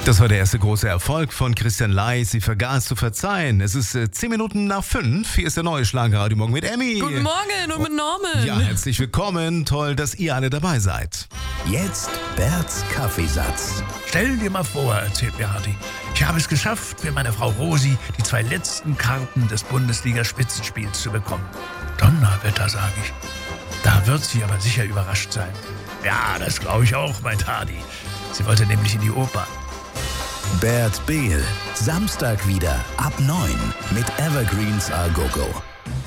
Das war der erste große Erfolg von Christian Ley. Sie vergaß zu verzeihen. Es ist 10 Minuten nach 5. Hier ist der neue Schlagerradio Morgen mit Emmy. Guten Morgen und mit Norman. Ja, herzlich willkommen. Toll, dass ihr alle dabei seid. Jetzt Berts Kaffeesatz. Stell dir mal vor, erzählt mir Hardy, ich habe es geschafft, für meine Frau Rosi die 2 letzten Karten des Bundesliga-Spitzenspiels zu bekommen. Donnerwetter, sage ich. Da wird sie aber sicher überrascht sein. Ja, das glaube ich auch, meint Hardy. Sie wollte nämlich in die Oper. Bert Behl, Samstag wieder ab 9 mit Evergreens A Go Go.